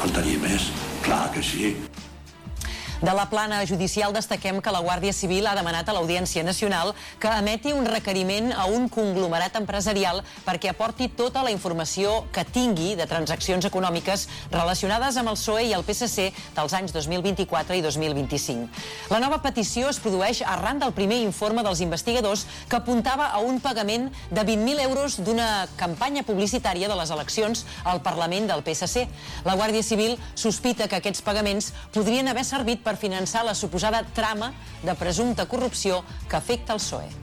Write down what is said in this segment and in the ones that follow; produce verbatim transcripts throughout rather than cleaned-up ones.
faltaria més, clar que sí. De la plana judicial destaquem que la Guàrdia Civil ha demanat a l'Audiència Nacional que emeti un requeriment a un conglomerat empresarial perquè aporti tota la informació que tingui de transaccions econòmiques relacionades amb el P S O E i el P S C dels anys dos mil vint-i-quatre i dos mil vint-i-cinc. La nova petició es produeix arran del primer informe dels investigadors que apuntava a un pagament de vint mil euros d'una campanya publicitària de les eleccions al Parlament del P S C. La Guàrdia Civil sospita que aquests pagaments podrien haver servit per per finançar la suposada trama de presumpta corrupció que afecta el P S O E.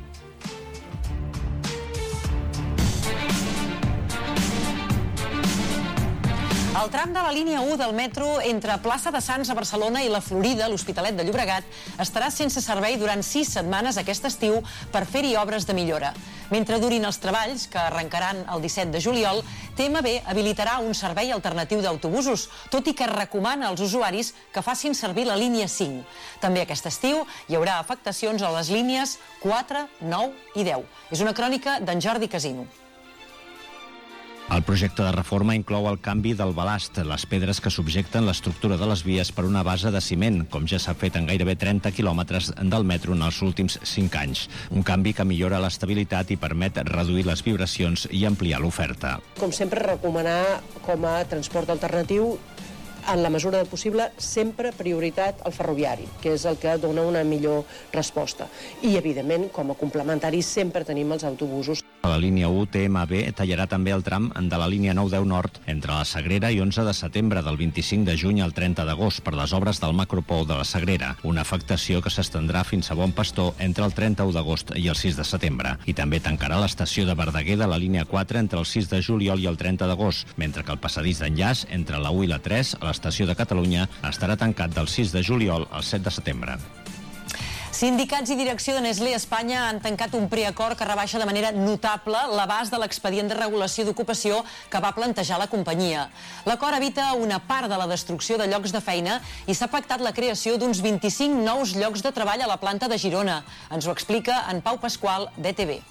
El tram de la línia u del metro entre Plaça de Sants a Barcelona i la Florida, l'Hospitalet de Llobregat, estarà sense servei durant sis setmanes aquest estiu per fer-hi obres de millora. Mentre durin els treballs, que arrencaran el disset de juliol, T M B habilitarà un servei alternatiu d'autobusos, tot i que recomana als usuaris que facin servir la línia cinc. També aquest estiu hi haurà afectacions a les línies quatre, nou i deu. És una crònica d'en Jordi Casino. El projecte de reforma inclou el canvi del balast, les pedres que subjecten l'estructura de les vies per una base de ciment, com ja s'ha fet en gairebé trenta quilòmetres del metro en els últims cinc anys. Un canvi que millora l'estabilitat i permet reduir les vibracions i ampliar l'oferta. Com sempre, recomanar com a transport alternatiu, en la mesura del possible, sempre prioritat al ferroviari, que és el que dona una millor resposta. I, evidentment, com a complementari, sempre tenim els autobusos. A la línia u, T M B tallarà també el tram de la línia nou deu Nord entre la Sagrera i onze de setembre, del vint-i-cinc de juny al trenta d'agost, per les obres del macropol de la Sagrera, una afectació que s'estendrà fins a Bon Pastor entre el trenta-u d'agost i el sis de setembre. I també tancarà l'estació de Verdaguer de la línia quatre entre el sis de juliol i el trenta d'agost, mentre que el passadís d'enllaç entre la u i la tres a l'estació de Catalunya estarà tancat del sis de juliol al set de setembre. Sindicats i direcció de Nestlé Espanya han tancat un preacord que rebaixa de manera notable l'abast de l'expedient de regulació d'ocupació que va plantejar la companyia. L'acord evita una part de la destrucció de llocs de feina i s'ha pactat la creació d'uns vint-i-cinc nous llocs de treball a la planta de Girona. Ens ho explica en Pau Pasqual, d'E T V.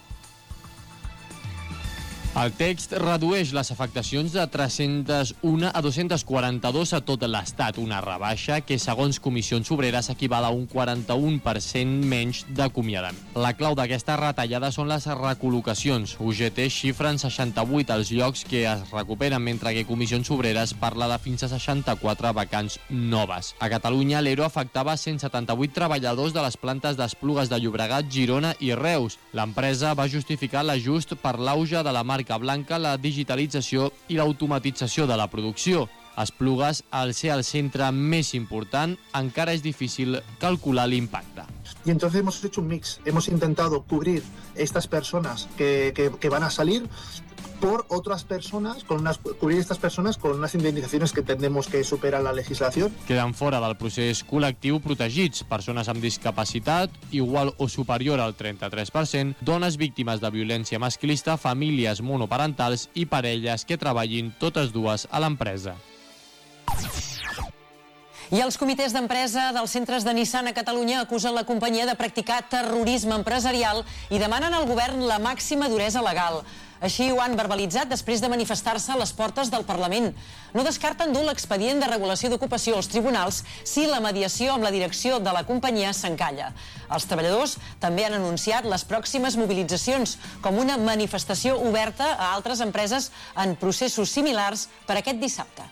El text redueix les afectacions de tres-cents un a dos-cents quaranta-dos a tot l'Estat, una rebaixa que, segons Comissions Obreres, equival a un quaranta-un per cent menys d'acomiadament. La clau d'aquesta retallada són les recol·locacions. U G T xifra en seixanta-vuit els llocs que es recuperen, mentre que Comissions Obreres parla de fins a seixanta-quatre vacants noves. A Catalunya, l'E R O afectava cent setanta-vuit treballadors de les plantes d'Esplugues de Llobregat, Girona i Reus. L'empresa va justificar l'ajust per l'auge de la marca blanca, la digitalització i l'automatització de la producció. Esplugues, al ser el centre més important, encara es difícil calcular l'impacte. Y entonces hemos hecho un mix. Hemos intentado cubrir estas personas que, que, que van a salir por otras personas, con unas, cubrir estas personas con unas indemnizaciones que entendemos que superan la legislación. Queden fora del procés col·lectiu protegits persones amb discapacitat, igual o superior al trenta-tres per cent, dones víctimes de violència masclista, famílies monoparentals i parelles que treballin totes dues a l'empresa. I els comitès d'empresa dels centres de Nissan a Catalunya acusen la companyia de practicar terrorisme empresarial i demanen al govern la màxima duresa legal. Així ho han verbalitzat després de manifestar-se a les portes del Parlament. No descarten dur l'expedient de regulació d'ocupació als tribunals si la mediació amb la direcció de la companyia s'encalla. Els treballadors també han anunciat les pròximes mobilitzacions com una manifestació oberta a altres empreses en processos similars per aquest dissabte.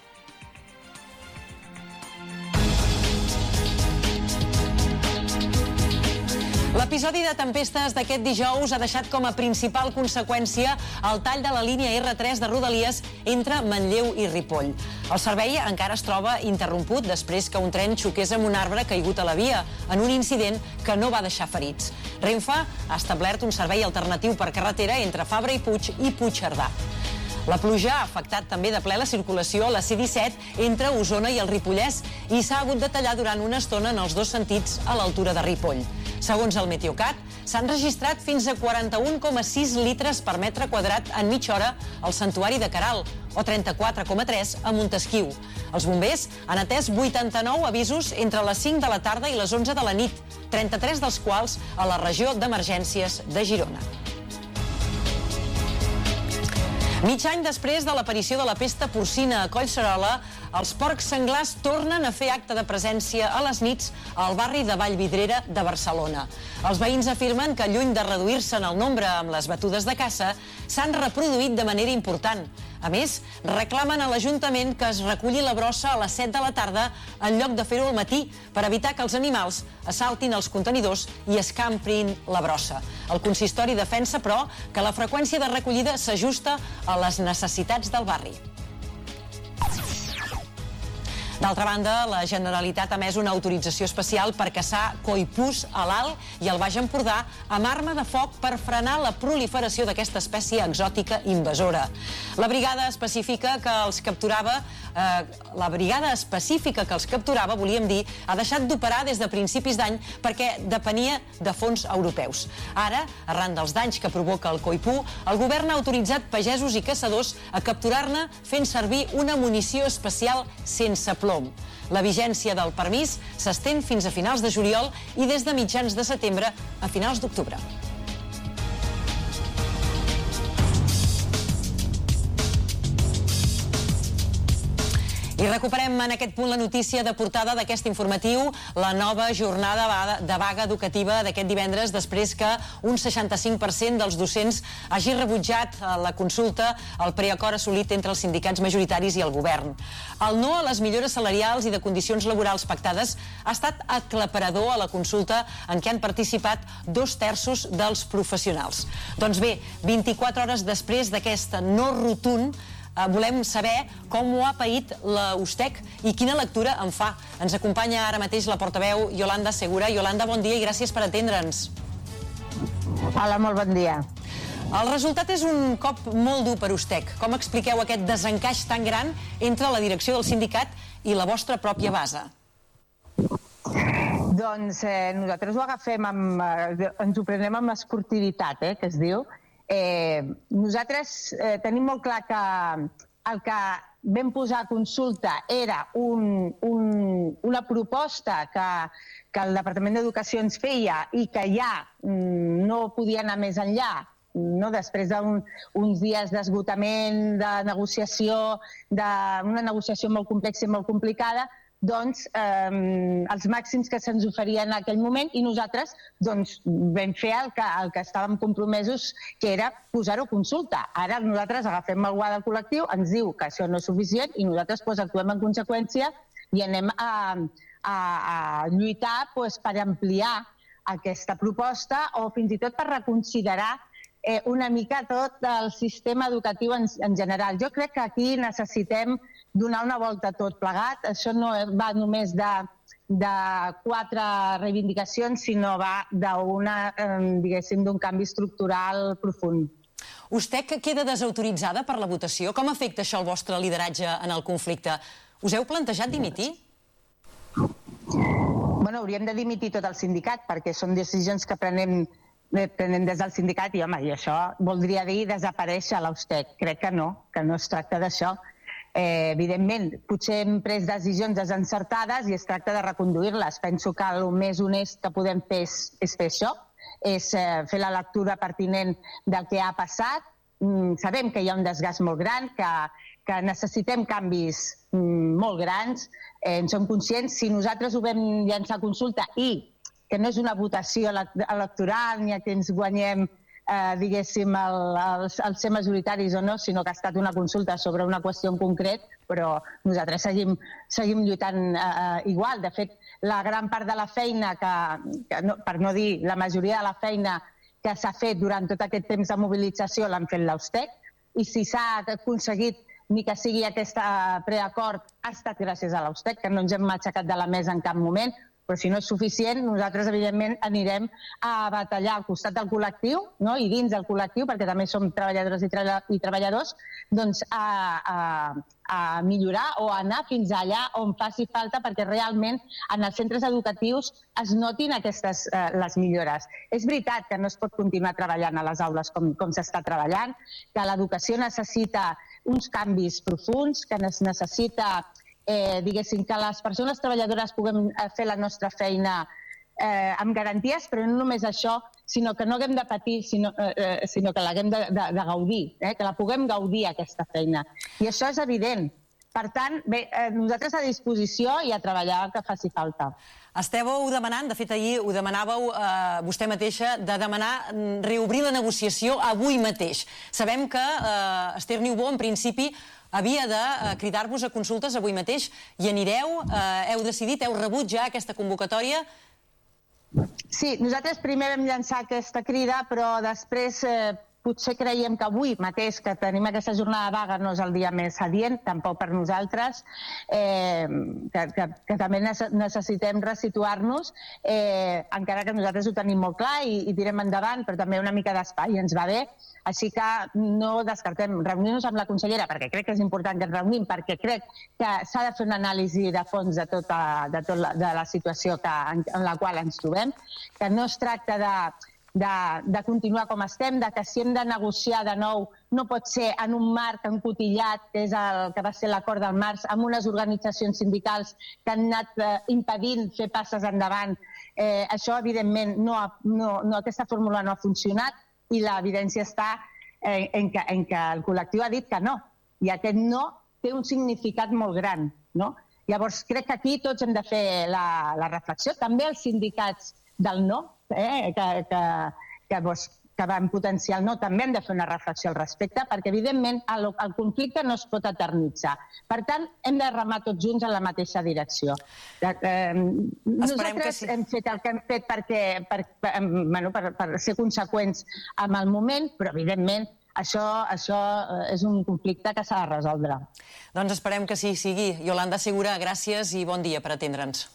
L'episodi de tempestes d'aquest dijous ha deixat com a principal conseqüència el tall de la línia erre tres de Rodalies entre Manlleu i Ripoll. El servei encara es troba interromput després que un tren xoqués amb un arbre caigut a la via, en un incident que no va deixar ferits. Renfe ha establert un servei alternatiu per carretera entre Fabra i Puig i Puigcerdà. La pluja ha afectat també de ple la circulació a la C disset entre Osona i el Ripollès i s'ha hagut de tallar durant una estona en els dos sentits a l'altura de Ripoll. Segons el Meteocat, s'han registrat fins a quaranta-un coma sis litres per metre quadrat en mitja hora al Santuari de Caral o trenta-quatre coma tres a Montesquiu. Els bombers han atès vuitanta-nou avisos entre les cinc de la tarda i les onze de la nit, trenta-tres dels quals a la regió d'emergències de Girona. Mig any després de l'aparició de la pesta porcina a Collserola, els porcs senglars tornen a fer acte de presència a les nits al barri de Vallvidrera de Barcelona. Els veïns afirmen que, lluny de reduir-se en el nombre amb les batudes de caça, s'han reproduït de manera important. A més, reclamen a l'Ajuntament que es reculli la brossa a les set de la tarda en lloc de fer-ho al matí per evitar que els animals assaltin els contenidors i escamprin la brossa. El consistori defensa, però, que la freqüència de recollida s'ajusta a les necessitats del barri. D'altra banda, la Generalitat ha emès una autorització especial per caçar coipús a l'Alt i al Baix Empordà amb arma de foc per frenar la proliferació d'aquesta espècie exòtica invasora. La brigada específica que els capturava, eh, la brigada específica que els capturava, volíem dir, ha deixat d'operar des de principis d'any perquè depenia de fons europeus. Ara, arran dels danys que provoca el coipú, el govern ha autoritzat pagesos i caçadors a capturar-ne fent servir una munició especial sense plom. La vigència del permís s'estén fins a finals de juliol i des de mitjans de setembre a finals d'octubre. I recuperem en aquest punt la notícia de portada d'aquest informatiu, la nova jornada de vaga educativa d'aquest divendres, després que un seixanta-cinc per cent dels docents hagi rebutjat la consulta al preacord assolit entre els sindicats majoritaris i el govern. El no a les millores salarials i de condicions laborals pactades ha estat aclaparador a la consulta en què han participat dos terços dels professionals. Doncs bé, vint-i-quatre hores després d'aquest no rotund, volem saber com ho ha paït la USTEC i quina lectura en fa. Ens acompanya ara mateix la portaveu Yolanda Segura. Yolanda, bon dia i gràcies per atendre'ns. Hola, molt bon dia. El resultat és un cop molt dur per USTEC. Com expliqueu aquest desencaix tan gran entre la direcció del sindicat i la vostra pròpia base? Doncs eh, nosaltres ho agafem, amb, eh, ens ho prenem amb esportivitat, eh, que es diu. Eh, nosaltres eh, tenim molt clar que el que vam posar a consulta era un, un, una proposta que, que el Departament d'Educació ens feia i que ja mm, no podia anar més enllà, no? Després d'uns un, dies d'esgotament, de negociació, d'una negociació molt complexa i molt complicada, doncs, eh, els màxims que se'ns oferien en aquell moment i nosaltres doncs, vam fer el que, el que estàvem compromesos, que era posar-ho a consulta. Ara nosaltres agafem el guà del col·lectiu, ens diu que això no és suficient i nosaltres doncs, actuem en conseqüència i anem a, a, a lluitar doncs, per ampliar aquesta proposta o fins i tot per reconsiderar eh, una mica tot el sistema educatiu en, en general. Jo crec que aquí necessitem donar una volta a tot plegat. Això no va només de, de quatre reivindicacions, sinó va d'una, eh, diguéssim, d'un canvi estructural profund. USTEC queda desautoritzada per la votació. Com afecta això el vostre lideratge en el conflicte? Us heu plantejat dimitir? Bueno, hauríem de dimitir tot el sindicat, perquè són decisions que prenem, prenem des del sindicat i, home, i això voldria dir desaparèixer a l'USTEC. Crec que no, que no es tracta d'això. Eh, evidentment, potser hem pres decisions desencertades i es tracta de reconduir-les. Penso que el més honest que podem fer és, és fer això, és eh, fer la lectura pertinent del que ha passat. Mm, sabem que hi ha un desgast molt gran, que, que necessitem canvis mm, molt grans, eh, en som conscients. Si nosaltres ho vam llançar a consulta i que no és una votació electoral ni a que ens guanyem Eh, diguéssim, el, el, el ser majoritaris o no, sinó que ha estat una consulta sobre una qüestió en concret, però nosaltres seguim, seguim lluitant eh, igual. De fet, la gran part de la feina, que, que no, per no dir la majoria de la feina que s'ha fet durant tot aquest temps de mobilització l'han fet l'USTEC, i si s'ha aconseguit ni que sigui aquest preacord ha estat gràcies a l'USTEC, que no ens hem aixecat de la mesa en cap moment. Però si no és suficient, nosaltres, evidentment, anirem a batallar al costat del col·lectiu, no? I dins del col·lectiu, perquè també som treballadores i, tra i treballadors, doncs a, a, a millorar o a anar fins allà on faci falta perquè realment en els centres educatius es notin aquestes eh, les millores. És veritat que no es pot continuar treballant a les aules com, com s'està treballant, que l'educació necessita uns canvis profunds, que es necessita Eh, diguéssim, que les persones treballadores puguem fer la nostra feina eh, amb garanties, però no només això, sinó que no haguem de patir, sinó, eh, sinó que l'haguem de, de, de gaudir, eh? que la puguem gaudir, aquesta feina. I això és evident. Per tant, bé, eh, nosaltres a disposició i a treballar que faci falta. Estèveu demanant, de fet ahir ho demanàveu eh, vostè mateixa, de demanar reobrir la negociació avui mateix. Sabem que eh, Esther Niubó, en principi, havia de eh, cridar-vos a consultes avui mateix i anireu, eh, heu decidit, heu rebut ja aquesta convocatòria? Sí, nosaltres primer vam llançar aquesta crida, però després eh, potser creiem que avui mateix, que tenim aquesta jornada de vaga, no és el dia més adient, tampoc per nosaltres, eh, que, que, que també necessitem resituar-nos, eh, encara que nosaltres ho tenim molt clar i, i tirem endavant, però també una mica d'espai ens va bé. Així que no descartem reunir-nos amb la consellera, perquè crec que és important que ens reunim, perquè crec que s'ha de fer una anàlisi de fons de tota de, tot la, de la situació que, en, en la qual ens trobem, que no es tracta de De, de continuar com estem, de que si hem de negociar de nou no pot ser en un marc encotillat, que és el que va ser l'acord del març, amb unes organitzacions sindicals que han anat eh, impedint fer passes endavant. Eh, això, evidentment, no, ha, no, no, aquesta fórmula no ha funcionat i l'evidència està eh, en, que, en que el col·lectiu ha dit que no. I aquest no té un significat molt gran, no? Llavors, crec que aquí tots hem de fer la, la reflexió, també els sindicats del no, eh, que, que, que, doncs, que van potenciar el no, també hem de fer una reflexió al respecte, perquè, evidentment, el, el conflicte no es pot eternitzar. Per tant, hem de remar tots junts en la mateixa direcció. Eh, nosaltres sí. hem fet el que hem fet perquè, per, per, bueno, per, per ser conseqüents amb el moment, però, evidentment, Això, això és un conflicte que s'ha de resoldre. Doncs esperem que sí sigui. Iolanda Segura, gràcies i bon dia per atendre'ns.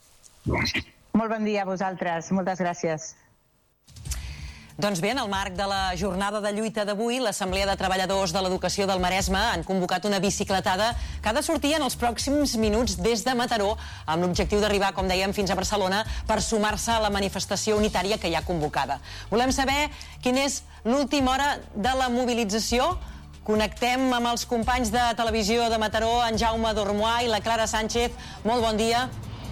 Molt bon dia a vosaltres. Moltes gràcies. Doncs bé, en el marc de la jornada de lluita d'avui, l'Assemblea de Treballadors de l'Educació del Maresme han convocat una bicicletada que ha de sortir en els pròxims minuts des de Mataró, amb l'objectiu d'arribar, com dèiem, fins a Barcelona per sumar-se a la manifestació unitària que hi ha convocada. Volem saber quina és l'última hora de la mobilització. Connectem amb els companys de televisió de Mataró, en Jaume Dormois i la Clara Sánchez. Molt bon dia.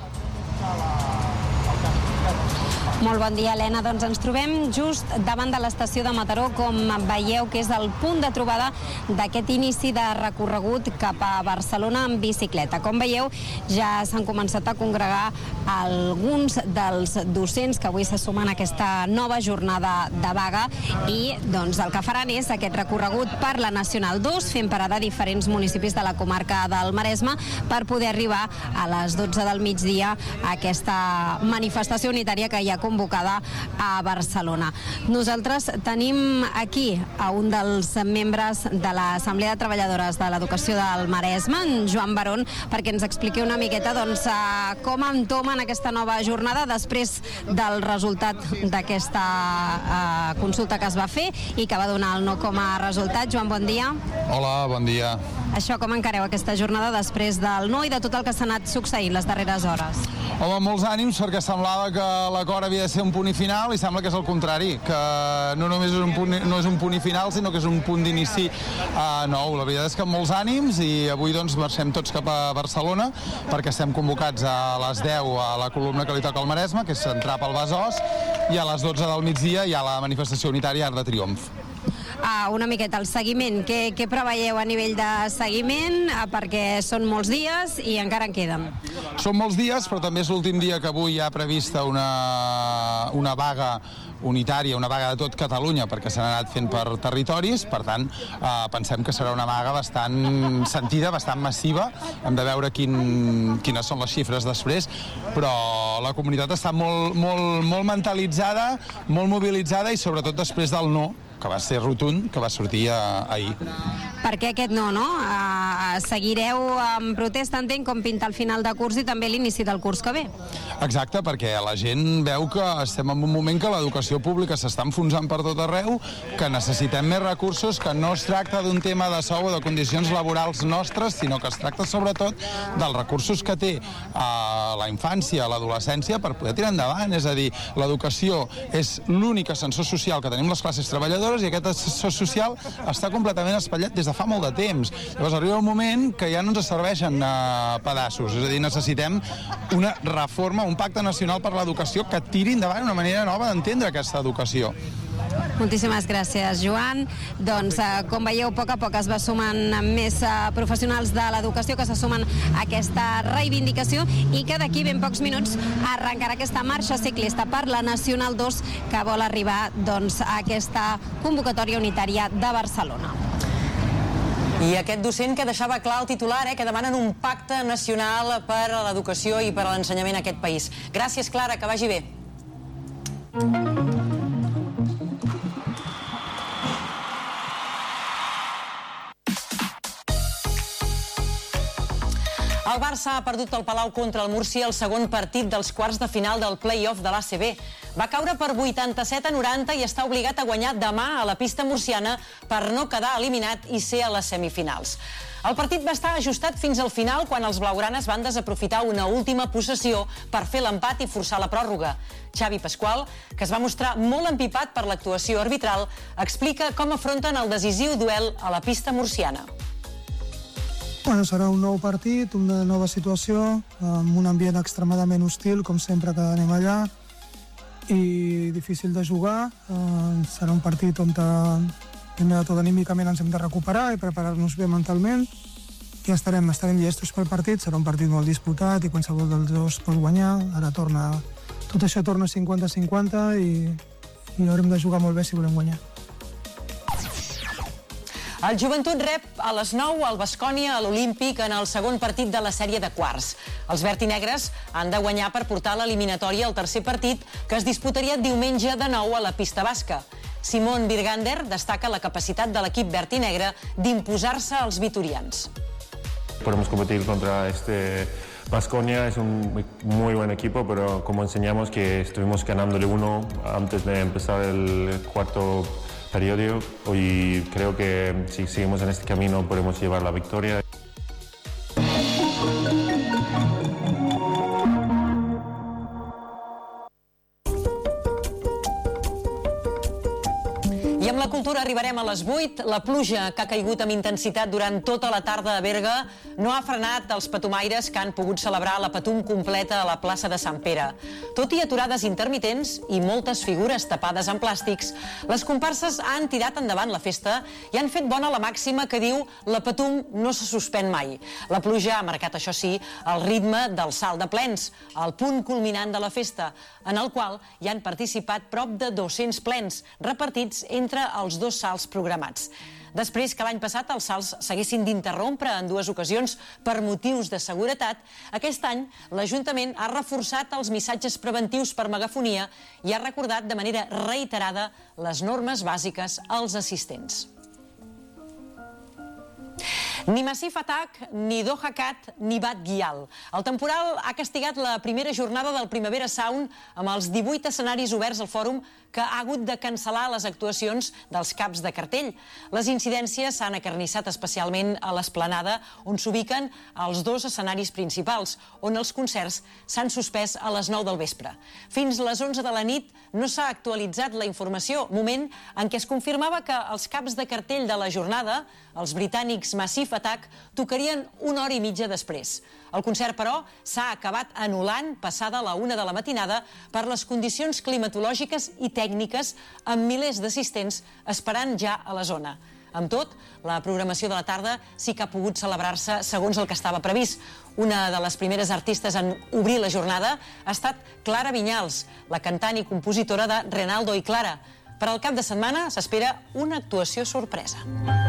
Molt bon dia, Helena. Doncs ens trobem just davant de l'estació de Mataró, com veieu que és el punt de trobada d'aquest inici de recorregut cap a Barcelona en bicicleta. Com veieu, ja s'han començat a congregar alguns dels docents que avui se sumen a aquesta nova jornada de vaga i doncs, el que faran és aquest recorregut per la Nacional dos, fent parada a diferents municipis de la comarca del Maresme per poder arribar a les dotze del migdia a aquesta manifestació unitària que hi ha convocada a Barcelona. Nosaltres tenim aquí a un dels membres de l'Assemblea de Treballadores de l'Educació del Maresme, en Joan Barón, perquè ens expliqui una miqueta doncs, com entomen aquesta nova jornada després del resultat d'aquesta uh, consulta que es va fer i que va donar el no com a resultat. Joan, bon dia. Hola, bon dia. Això, com encareu aquesta jornada després del no i de tot el que s'ha anat succeint les darreres hores? Home, molts ànims, perquè semblava que l'acord havia de ser un punt i final i sembla que és el contrari, que no només és un punt, no és un punt i final, sinó que és un punt d'inici uh, nou. La veritat és que molts ànims i avui doncs marxem tots cap a Barcelona perquè estem convocats a les deu a la columna que li toca al Maresme, que és entrar pel Besòs, i a les dotze del migdia hi ha la manifestació unitària Arc de Triomf. Ah, una miqueta, el seguiment. Què, què preveieu a nivell de seguiment? Ah, perquè són molts dies i encara en queden. Són molts dies, però també és l'últim dia que avui hi ha prevista una, una vaga unitària, una vaga de tot Catalunya, perquè s'han anat fent per territoris. Per tant, eh, pensem que serà una vaga bastant sentida, bastant massiva. Hem de veure quin, quines són les xifres després, però la comunitat està molt, molt, molt mentalitzada, molt mobilitzada i sobretot després del no, que va ser rotund, que va sortir ahir. Per què aquest no, no? Uh, seguireu en protesta, entenc, com pinta el final de curs i també l'inici del curs que ve. Exacte, perquè la gent veu que estem en un moment que l'educació pública s'està enfonsant per tot arreu, que necessitem més recursos, que no es tracta d'un tema de sou o de condicions laborals nostres, sinó que es tracta sobretot dels recursos que té uh, la infància, l'adolescència, per poder tirar endavant. És a dir, l'educació és l'únic ascensor social que tenim les classes treballadores i aquest ascensor social està completament espatllat des de fa molt de temps. Llavors arriba un el moment que ja no ens serveixen uh, pedaços. És a dir, necessitem una reforma, un pacte nacional per l'educació que tiri endavant una manera nova d'entendre aquesta educació. Moltíssimes gràcies, Joan. Doncs, eh, com veieu, a poc a poc es va sumant més eh, professionals de l'educació que se sumen a aquesta reivindicació i que d'aquí ben pocs minuts arrencarà aquesta marxa ciclista per la Nacional dos que vol arribar doncs, a aquesta convocatòria unitària de Barcelona. I aquest docent que deixava clar el titular, eh, que demanen un pacte nacional per a l'educació i per a l'ensenyament a aquest país. Gràcies, Clara, que vagi bé. El Barça ha perdut el Palau contra el Múrcia el segon partit dels quarts de final del play-off de l'A C B. Va caure per vuitanta-set a noranta i està obligat a guanyar demà a la pista murciana per no quedar eliminat i ser a les semifinals. El partit va estar ajustat fins al final quan els blaugranes van desaprofitar una última possessió per fer l'empat i forçar la pròrroga. Xavi Pasqual, que es va mostrar molt empipat per l'actuació arbitral, explica com afronten el decisiu duel a la pista murciana. Bueno, serà un nou partit, una nova situació, amb un ambient extremadament hostil, com sempre que anem allà, i difícil de jugar. Eh, serà un partit on primer de tot anímicament ens hem de recuperar i preparar-nos bé mentalment. I estarem, estarem llestos pel partit, serà un partit molt disputat i qualsevol dels dos pot guanyar. Ara torna, tot això torna cinquanta cinquanta i, i haurem de jugar molt bé si volem guanyar. El Joventut rep a les nou al Baskonia a l'Olímpic en el segon partit de la sèrie de quarts. Els vertinegres han de guanyar per portar l'eliminatòria al tercer partit, que es disputaria diumenge de nou a la pista basca. Simon Birgander destaca la capacitat de l'equip vertinegre d'imposar-se als vitorians. Podemos competir contra este Baskonia, es un muy buen equipo, pero como enseñamos que estuvimos ganándole uno antes de empezar el cuarto periodo y creo que si seguimos en este camino podemos llevar la victoria. I amb la cultura arribarem a les vuit. La pluja que ha caigut amb intensitat durant tota la tarda a Berga no ha frenat els patumaires que han pogut celebrar la Patum completa a la plaça de Sant Pere. Tot i aturades intermitents i moltes figures tapades amb plàstics, les comparses han tirat endavant la festa i han fet bona la màxima que diu la Patum no se suspèn mai. La pluja ha marcat, això sí, el ritme del salt de plens, el punt culminant de la festa, en el qual hi han participat prop de dos-cents plens, repartits entre els dos salts programats. Després que l'any passat els salts s'haguessin d'interrompre en dues ocasions per motius de seguretat, aquest any l'Ajuntament ha reforçat els missatges preventius per megafonia i ha recordat de manera reiterada les normes bàsiques als assistents. Ni Massif Attack, ni Doha Cat, ni Bad Gyal. El temporal ha castigat la primera jornada del Primavera Sound amb els divuit escenaris oberts al fòrum que ha hagut de cancel·lar les actuacions dels caps de cartell. Les incidències s'han acarnissat especialment a l'Esplanada, on s'ubiquen els dos escenaris principals, on els concerts s'han suspès a les nou del vespre. Fins les onze de la nit no s'ha actualitzat la informació, moment en què es confirmava que els caps de cartell de la jornada, els britànics Massif Attack, tocarien una hora i mitja després. El concert, però, s'ha acabat anul·lant passada la una de la matinada per les condicions climatològiques i tècniques, amb milers d'assistents esperant ja a la zona. Amb tot, la programació de la tarda sí que ha pogut celebrar-se segons el que estava previst. Una de les primeres artistes en obrir la jornada ha estat Clara Vinyals, la cantant i compositora de Renaldo i Clara. Per al cap de setmana s'espera una actuació sorpresa.